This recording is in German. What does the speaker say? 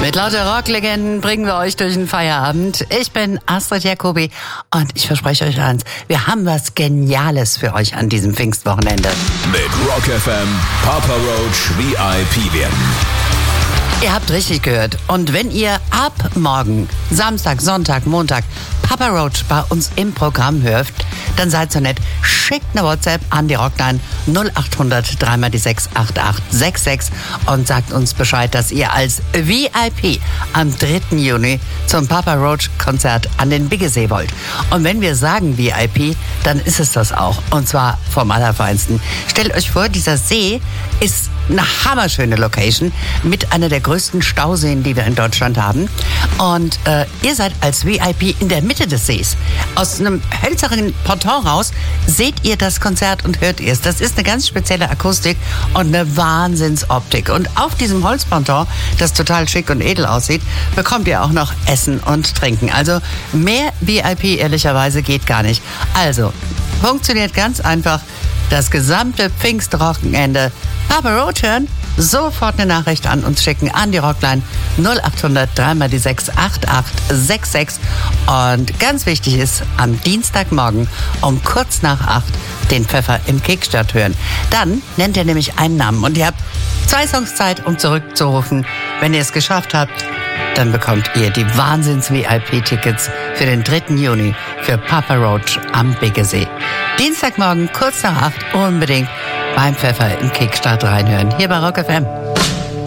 Mit lauter Rocklegenden bringen wir euch durch den Feierabend. Ich bin Astrid Jacobi und ich verspreche euch eins, wir haben was Geniales für euch an diesem Pfingstwochenende. Mit Rock FM Papa Roach VIP werden. Ihr habt richtig gehört. Und wenn ihr ab morgen, Samstag, Sonntag, Montag, Papa Roach bei uns im Programm hört, dann seid so nett, schickt eine WhatsApp an die Rockline 0800 3 die 6 8866 und sagt uns Bescheid, dass ihr als VIP am 3. Juni zum Papa Roach Konzert an den Biggesee wollt. Und wenn wir sagen VIP, dann ist es das auch. Und zwar vom Allerfeinsten. Stellt euch vor, dieser See ist eine hammerschöne Location mit einer der größten Stauseen, die wir in Deutschland haben. Und ihr seid als VIP in der Mitte des Sees. Aus einem hölzernen Ponton raus seht ihr das Konzert und hört ihr es. Das ist eine ganz spezielle Akustik und eine Wahnsinnsoptik. Und auf diesem Holzponton, das total schick und edel aussieht, bekommt ihr auch noch Essen und Trinken. Also mehr VIP ehrlicherweise geht gar nicht. Also, funktioniert ganz einfach. Das gesamte Pfingstwochenende Papa Roach hören, sofort eine Nachricht an uns schicken an die Rockline 0800 3 die 6 8866. Und ganz wichtig ist, am Dienstagmorgen um kurz nach 8 den Pfeffer im Kickstart hören. Dann nennt ihr nämlich einen Namen und ihr habt 2 Songs Zeit, um zurückzurufen. Wenn ihr es geschafft habt, dann bekommt ihr die Wahnsinns-VIP-Tickets für den 3. Juni für Papa Roach am Biggesee. Dienstagmorgen kurz nach 8 unbedingt beim Pfeffer im Kickstart reinhören. Hier bei Rock FM.